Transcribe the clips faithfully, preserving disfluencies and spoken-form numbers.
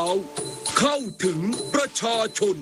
เข้าถึงประชาชน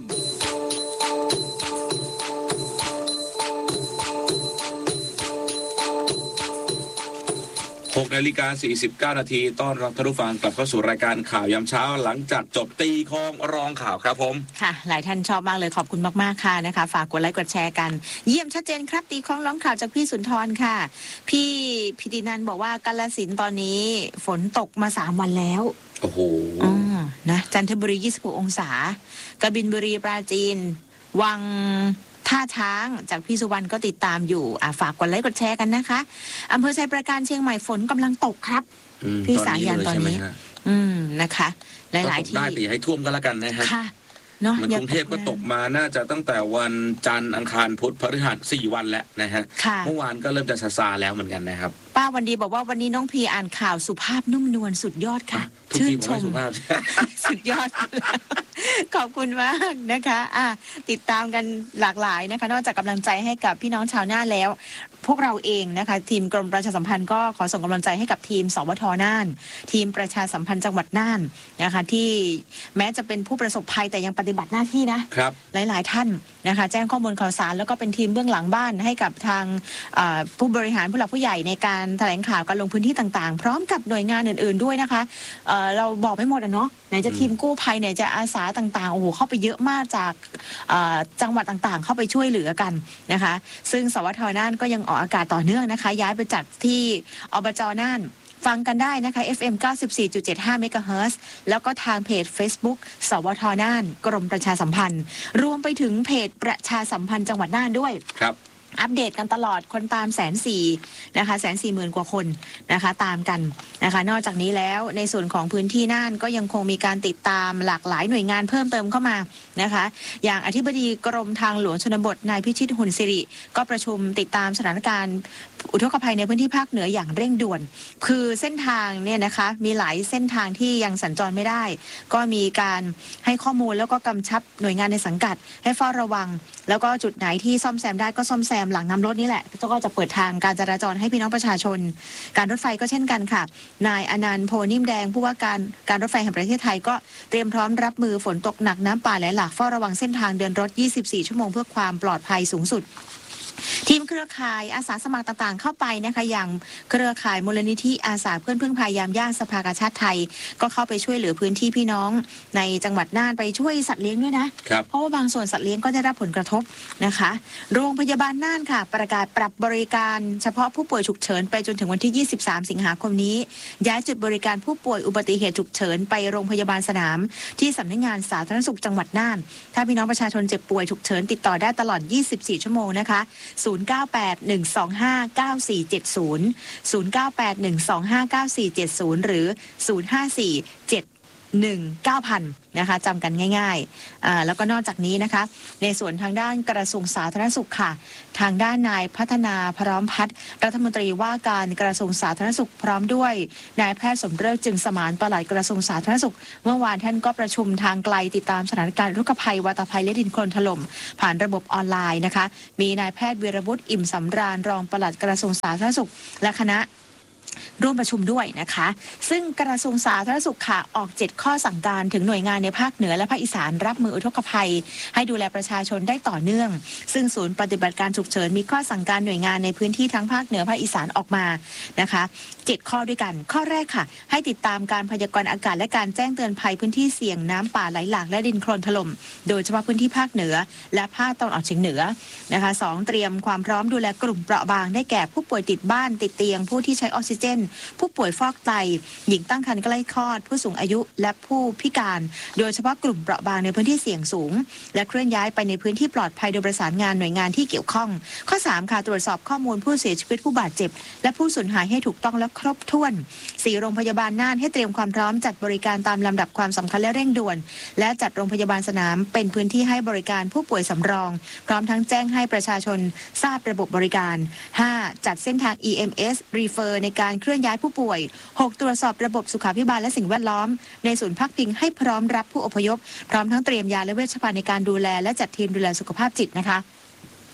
หกนาฬิกาสี่สิบเก้านาทีต้อนรับท่านผู้ฟังกลับเข้าสู่รายการข่าวยามเช้าหลังจากจบตีคองรองข่าวครับผมค่ะหลายท่านชอบมากเลยขอบคุณมากๆค่ะนะคะฝากกดไลค์กดแชร์กันเยี่ยมชัดเจนครับตีคองร้องข่าวจากพี่สุนทรค่ะพี่พิตินันบอกว่ากาฬสินธุ์ตอนนี้ฝนตกมาสามวันแล้วโอ้โหอ๋อนะจันทบุรียี่สิบหกองศากบินบุรีปราจีนวังท่าช้างจากพี่สุวรรณก็ติดตามอยู่อ่ะฝากกดไลค์กดแชร์กันนะคะอำเภอชัยประการเชียงใหม่ฝนกำลังตกครับพี่สายันตอนนี้อืมนะคะหลายๆที่ได้แต่อย่าให้ท่วมก็แล้วกันนะฮะค่ะเนาะกรุงเทพก็ตกมาน่าจะตั้งแต่วันจันทร์อังคารพุธพฤหัสสี่วันแล้วนะฮะเมื่อวานก็เริ่มจะซาซาแล้วเหมือนกันนะครับป้าวันดีบอกว่าวันนี้น้องพีอ่านข่าวสุภาพนุ่มนวลสุดยอดค่ะชื่นชมสุดยอดขอบคุณมากนะคะอ่ะติดตามกันหลากหลายนะคะนอกจากกำลังใจให้กับพี่น้องชาวน่านแล้วพวกเราเองนะคะทีมกรมประชาสัมพันธ์ก็ขอส่งกำลังใจให้กับทีมสวทน่านทีมประชาสัมพันธ์จังหวัดน่านนะคะที่แม้จะเป็นผู้ประสบภัยแต่ยังปฏิบัติหน้าที่นะครับหลายๆท่านนะคะแจ้งข้อมูลข่าวสารแล้วก็เป็นทีมเบื้องหลังบ้านให้กับทางผู้บริหารผู้หลักผู้ใหญ่ในการแถลงข่าวการลงพื้นที่ต่างๆพร้อมกับหน่วยงานอื่นๆด้วยนะคะเอ่อเราบอกไม่หมดอ่ะเนาะไหนจะทีมกู้ภัยไหนจะอาสาต่างๆโอ้โหเข้าไปเยอะมากจากจังหวัดต่างๆเข้าไปช่วยเหลือกันนะคะซึ่งสวทน่านก็ยังออกอากาศต่อเนื่องนะคะย้ายไปจัดที่อบจน่านฟังกันได้นะคะ เอฟ เอ็ม เก้าสิบสี่จุดเจ็ดห้า เมกะเฮิรตซ์แล้วก็ทางเพจ Facebook สวทน่านกรมประชาสัมพันธ์รวมไปถึงเพจประชาสัมพันธ์จังหวัดน่านด้วยครับอัปเดตกันตลอดคนตามแสนสี่นะคะแสนสี่หมื่นกว่าคนนะคะตามกันนะคะนอกจากนี้แล้วในส่วนของพื้นที่น่านก็ยังคงมีการติดตามหลากหลายหน่วยงานเพิ่มเติมเข้ามานะคะอย่างอธิบดีกรมทางหลวงชนบทนายพิชิตหุ่นสิริก็ประชุมติดตามสถานการณ์อุทกภัยในพื้นที่ภาคเหนืออย่างเร่งด่วนคือเส้นทางเนี่ยนะคะมีหลายเส้นทางที่ยังสัญจรไม่ได้ก็มีการให้ข้อมูลแล้วก็กำชับหน่วยงานในสังกัดให้เฝ้าระวังแล้วก็จุดไหนที่ซ่อมแซมได้ก็ซ่อมแซมหลังน้ำรถนี่แหละก็จะเปิดทางการจราจรให้พี่น้องประชาชนการรถไฟก็เช่นกันค่ะนายอนันต์โพนิ่มแดงผู้ว่าการการรถไฟแห่งประเทศไทยก็เตรียมพร้อมรับมือฝนตกหนักน้ำป่าไหลหลากเฝ้าระวังเส้นทางเดินรถยี่สิบสี่ชั่วโมงเพื่อความปลอดภัยสูงสุดทีมเครือข่ายอาสาสมัครต่างๆเข้าไปนะคะอย่างเครือข่ายมูลนิธิอาสาเพื่อนพึ่งพายามย่างสภากาชาติไทยก็เข้าไปช่วยเหลือพื้นที่พี่น้องในจังหวัดน่านไปช่วยสัตว์เลี้ยงด้วยนะเพราะว่าบางส่วนสัตว์เลี้ยงก็ได้รับผลกระทบนะคะโรงพยาบาลน่านค่ะประกาศปรับบริการเฉพาะผู้ป่วยฉุกเฉินไปจนถึงวันที่ยี่สิบสามสิงหาคมนี้ย้ายจุดบริการผู้ป่วยอุบัติเหตุฉุกเฉินไปโรงพยาบาลสนามที่สำนักงานสาธารณสุขจังหวัดน่านถ้าพี่น้องประชาชนเจ็บป่วยฉุกเฉินติดต่อได้ตลอดยี่สิบสี่ชั่วโมงนะคะศูนย์ เก้า แปด หนึ่ง สอง ห้า เก้า สี่ เจ็ด ศูนย์ ศูนย์ เก้า แปด หนึ่ง สอง ห้า เก้า สี่ เจ็ด ศูนย์หรือศูนย์ ห้า สี่ เจ็ด หนึ่ง เก้า พันนะคะจำกันง่ายๆอ่าแล้วก็นอกจากนี้นะคะในส่วนทางด้านกระทรวงสาธารณสุขค่ะทางด้านนายพัฒนาพร้อมพัฒน์รัฐมนตรีว่าการกระทรวงสาธารณสุขพร้อมด้วยนายแพทย์สมฤกษ์จึงสมานปลัดกระทรวงสาธารณสุขเมื่อวานท่านก็ประชุมทางไกลติดตามสถานการณ์อุทกภัยวาตภัยและดินโคลนถล่มผ่านระบบออนไลน์นะคะมีนายแพทย์วีรบุตรอิ่มสำราญรองปลัดกระทรวงสาธารณสุขและคณะร่วมประชุมด้วยนะคะซึ่งกระทรวงสาธารณสุขค่ะออกเจ็ดข้อสั่งการถึงหน่วยงานในภาคเหนือและภาคอีสานรับมืออุทกภัยให้ดูแลประชาชนได้ต่อเนื่องซึ่งศูนย์ปฏิบัติการฉุกเฉินมีข้อสั่งการหน่วยงานในพื้นที่ทั้งภาคเหนือภาคอีสานออกมานะคะเจ็ดข้อด้วยกันข้อแรกค่ะให้ติดตามการพยากรณ์อากาศและการแจ้งเตือนภัยพื้นที่เสี่ยงน้ำป่าไหลหลากและดินโคลนถล่มโดยเฉพาะพื้นที่ภาคเหนือและภาคตะวันออกเฉียงเหนือนะคะสองเตรียมความพร้อมดูแลกลุ่มเปราะบางได้แก่ผู้ป่วยติดบ้านติดเตียงผู้ที่ใช้ออกซิเจนผู้ป่วยฟอกไตหญิงตั้งครรภ์ใกล้คลอดผู้สูงอายุและผู้พิการโดยเฉพาะกลุ่มเปราะบางในพื้นที่เสี่ยงสูงและเคลื่อนย้ายไปในพื้นที่ปลอดภัยโดยประสานงานหน่วยงานที่เกี่ยวข้องข้อสามค่ะตรวจสอบข้อมูลผู้เสียชีวิตผู้บาดเจ็บและผู้สูญหายให้ถูกต้องและครบถ้วนสี่โรงพยาบาลน่านให้เตรียมความพร้อมจัดบริการตามลำดับความสำคัญและเร่งด่วนและจัดโรงพยาบาลสนามเป็นพื้นที่ให้บริการผู้ป่วยสำรองพร้อมทั้งแจ้งให้ประชาชนทราบระบบบริการห้าจัดเส้นทาง อี เอ็ม เอส Refer ในการเคลื่อนย้ายผู้ป่วยหกตรวจสอบระบบสุขาภิบาลและสิ่งแวดล้อมในศูนย์พักพิงให้พร้อมรับผู้อพยพพร้อมทั้งเตรียมยาและเวชภัณฑ์ในการดูแลและจัดทีมดูแลสุขภาพจิตนะคะ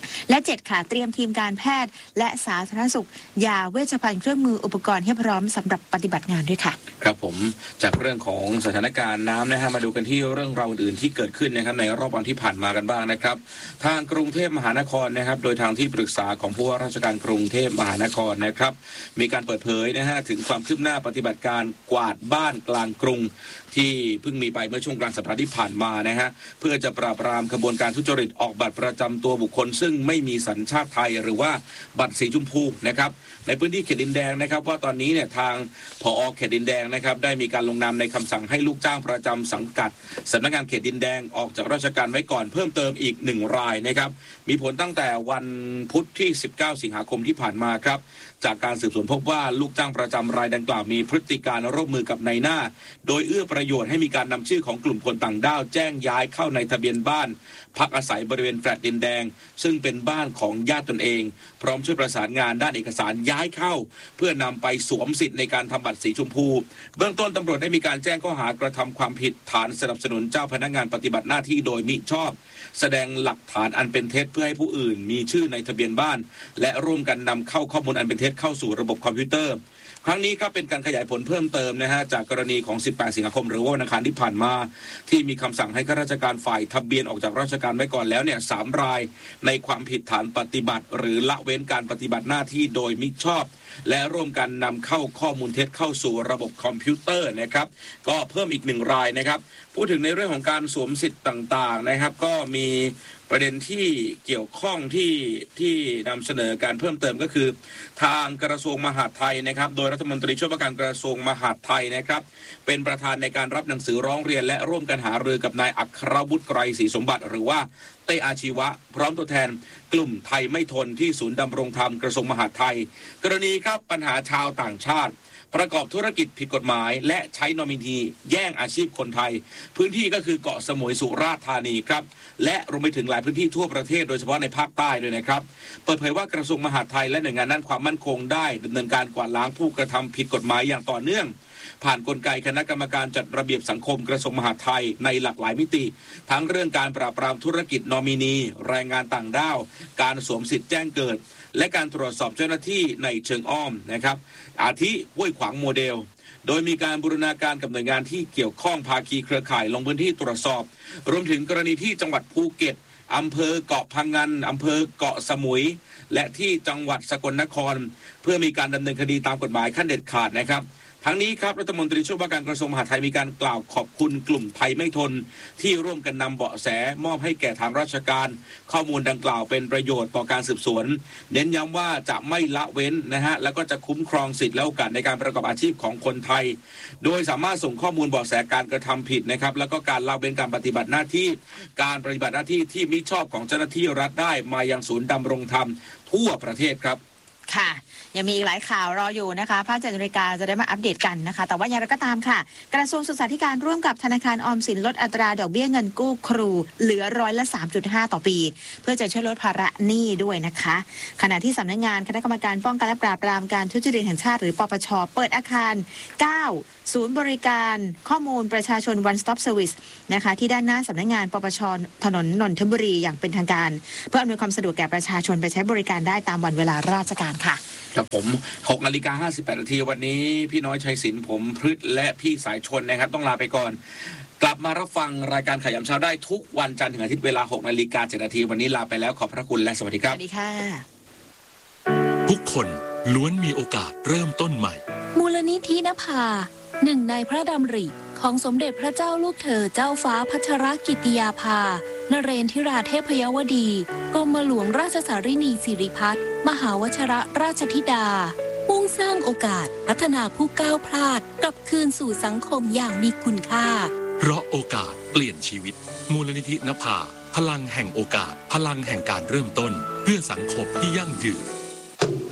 และเจ็ดค่ะเตรียมทีมการแพทย์และสาธารณสุขยาเวชภัณฑ์เครื่องมืออุปกรณ์ให้พร้อมสำหรับปฏิบัติงานด้วยค่ะครับผมจากเรื่องของสถานการณ์น้ำนะฮะมาดูกันที่เรื่องราวอื่นที่เกิดขึ้นนะครับในรอบวันที่ผ่านมากันบ้างนะครับทางกรุงเทพมหานครนะครับโดยทางที่ปรึกษาของผู้ว่าราชการกรุงเทพมหานครนะครับมีการเปิดเผยนะฮะถึงความคืบหน้าปฏิบัติการกวาดบ้านกลางกรุงที่เพิ่งมีไปเมื่อช่วงกลางสัปดาห์ที่ผ่านมานะฮะเพื่อจะปราบปรามขบวนการทุจริตออกบัตรประจำตัวบุคคลซึ่งไม่มีสัญชาติไทยหรือว่าบัตรสีชมพูนะครับในพื้นที่เขตดินแดงนะครับว่าตอนนี้เนี่ยทางผอ.เขตดินแดงนะครับได้มีการลงนามในคำสั่งให้ลูกจ้างประจำสังกัดสำนักงานเขตดินแดงออกจากราชการไว้ก่อนเพิ่มเติมอีกหนึ่งรายนะครับมีผลตั้งแต่วันพุธที่สิบเก้าสิงหาคมที่ผ่านมาครับจากการสืบสวนพบว่าลูกจ้างประจำรายดังกล่าวมีพฤติการร่วมมือกับนายหน้าโดยเอื้อประโยชน์ให้มีการนำชื่อของกลุ่มคนต่างด้าวแจ้งย้ายเข้าในทะเบียนบ้านพักอาศัยบริเวณแฟลตดินแดงซึ่งเป็นบ้านของญาติตนเองพร้อมช่วยประสานงานด้านเอกสารย้ายเข้าเพื่อนำไปสวมสิทธิ์ในการทำบัตรสีชมพูเบื้องต้นตำรวจได้มีการแจ้งข้อหากระทำความผิดฐานสนับสนุนเจ้าพนักงานปฏิบัติหน้าที่โดยมิชอบแสดงหลักฐานอันเป็นเท็จเพื่อให้ผู้อื่นมีชื่อในทะเบียนบ้านและร่วมกันนำเข้าข้อมูลอันเป็นเท็จเข้าสู่ระบบคอมพิวเตอร์ครั้งนี้ก็เป็นการขยายผลเพิ่มเติมนะฮะจากกรณีของสิบแปดสิงหาคมหรือว่าวันอังคารที่ผ่านมาที่มีคำสั่งให้ข้าราชการฝ่ายทะเบียนออกจากราชการไว้ก่อนแล้วเนี่ยสามรายในความผิดฐานปฏิบัติหรือละเว้นการปฏิบัติหน้าที่โดยมิชอบและร่วมกันนำเข้าข้อมูลเท็จเข้าสู่ระบบคอมพิวเตอร์นะครับก็เพิ่มอีกหนึ่งรายนะครับพูดถึงในเรื่องของการสวมสิทธิ์ต่างๆนะครับก็มีประเด็นที่เกี่ยวข้องที่ที่นำเสนอการเพิ่มเติมก็คือทางกระทรวงมหาดไทยนะครับโดยรัฐมนตรีช่วยว่าการกระทรวงมหาดไทยนะครับเป็นประธานในการรับหนังสือร้องเรียนและร่วมกันหารือกับนายอัครวุฒิไกรศรีสมบัติหรือว่าเต้อาชีวะพร้อมตัวแทนกลุ่มไทยไม่ทนที่ศูนย์ดำรงธรรมกระทรวงมหาดไทยกรณีครับปัญหาชาวต่างชาติประกอบธุรกิจผิดกฎหมายและใช้นอมินีแย่งอาชีพคนไทยพื้นที่ก็คือเกาะสมุยสุราษฎร์ธานีครับและรวมไปถึงหลายพื้นที่ทั่วประเทศโดยเฉพาะในภาคใต้ด้วยนะครับเปิดเผยว่ากระทรวงมหาดไทยและหน่วยงานด้านความมั่นคงได้ดำเนินการกวาดล้างผู้กระทำผิดกฎหมายอย่างต่อเนื่องผ่านกลไกคณะกรรมการจัดระเบียบสังคมกระทรวงมหาดไทยในหลากหลายมิติทั้งเรื่องการปราบปรามธุรกิจนอมินีแรงงานต่างด้าวการสวมสิทธิ์แจ้งเกิดและการตรวจสอบเจ้าหน้าที่ในเชิงอ้อมนะครับอาทิห้วยขวางโมเดลโดยมีการบูรณาการกับหน่วยงานที่เกี่ยวข้องภาคีเครือข่ายลงพื้นที่ตรวจสอบรวมถึงกรณีที่จังหวัดภูเก็ตอำเภอเกาะพังงานอำเภอเกาะสมุยและที่จังหวัดสกลนครเพื่อมีการดำเนินคดีตามกฎหมายขั้นเด็ดขาดนะครับทั้งนี้ครับรัฐมนตรีช่วยว่าการกระทรวงมหาดไทยมีการกล่าวขอบคุณกลุ่มไทยไม่ทนที่ร่วมกันนำเบาะแสมอบให้แก่ทางราชการข้อมูลดังกล่าวเป็นประโยชน์ต่อการสืบสวนเน้นย้ำว่าจะไม่ละเว้นนะฮะแล้วก็จะคุ้มครองสิทธิและโอกาสในการประกอบอาชีพของคนไทยโดยสามารถส่งข้อมูลเบาะแสการกระทำผิดนะครับแล้วก็การละเว้นการปฏิบัติหน้าที่การปฏิบัติหน้าที่ที่มิชอบของเจ้าหน้าที่รัฐได้มายังศูนย์ดำรงธรรมทั่วประเทศครับค่ะยังมีอีกหลายข่าวรออยู่นะคะภาคเจ็ดนาฬิกาจะได้มาอัปเดตกันนะคะแต่ว่าอย่างไรก็ตามค่ะกระทรวงศึกษาธิการร่วมกับธนาคารออมสินลดอัตราดอกเบี้ยเงินกู้ครูเหลือร้อยละ สามจุดห้า ต่อปีเพื่อจะช่วยลดภาระหนี้ด้วยนะคะขณะที่สำนักงานคณะกรรมการป้องกันและปราบปรามการทุจริตแห่งชาติหรือปปช.เปิดอาคารเก้าศูนย์บริการข้อมูลประชาชน One Stop Service นะคะที่ด้านหน้าสำนักงานปปช.ถนนนนทบุรีอย่างเป็นทางการเพื่ออำนวยความสะดวกแก่ประชาชนไปใช้บริการได้ตามวันเวลาราชการค่ะครับผมหกนาฬิกาห้าสิบแปดนาทีวันนี้พี่น้อยชัยศิลป์ผมพฤทธิ์และพี่สายชนนะครับต้องลาไปก่อนกลับมารับฟังรายการข่าวยามเช้าได้ทุกวันจันทร์ถึงอาทิตย์เวลาหกนาฬิกาเจ็ดนาทีวันนี้ลาไปแล้วขอบพระคุณและสวัสดีครับสวัสดีค่ะทุกคนล้วนมีโอกาสเริ่มต้นใหม่มูลนิธินภาหนึ่งในพระดำริของสมเด็จพระเจ้าลูกเธอเจ้าฟ้าพัชรกิติยาภานเรนทิราเทพยวดีกรมหลวงราชสารินีสิริพัฒน์มหาวชิรราชธิดามุ่งสร้างโอกาสพัฒนาผู้ก้าวพลาดกลับคืนสู่สังคมอย่างมีคุณค่าเพราะโอกาสเปลี่ยนชีวิตมูลนิธินภาพลังแห่งโอกาสพลังแห่งการเริ่มต้นเพื่อสังคมที่ยั่งยืน